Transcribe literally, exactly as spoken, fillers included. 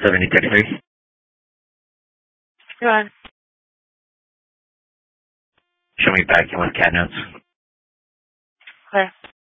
seventy thirty-three. Go on. Show me back in with cat notes. Okay.